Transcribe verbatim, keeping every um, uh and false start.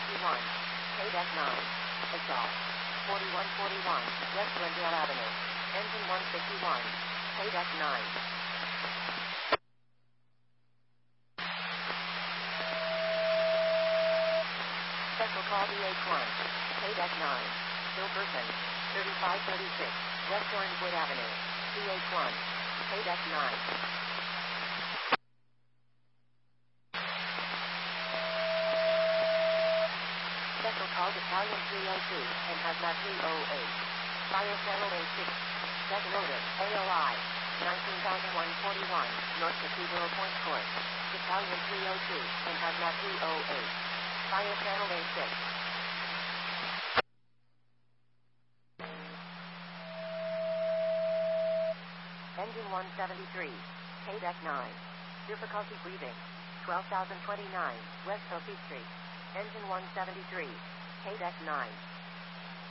fifty-one, K-Deck nine, Exhaust, forty-one forty-one, West Glendale Avenue, Engine one fifty-one, K-Deck nine. Special call D H one, K-Deck nine, Silverton, thirty-five thirty-six, West Orangewood Avenue, D H one, K-Deck nine. Special call Battalion three oh two and Hazmat three oh eight. Fire Channel A six. Second order, A O I, nineteen thousand one hundred forty-one, North Cathedral Point Court. Battalion three oh two and Hazmat three oh eight. Fire Channel A six. Engine one seventy-three, K-Deck nine. Difficulty breathing, twelve thousand twenty-nine, West Sophie Street. Engine one seventy-three, K-Deck nine.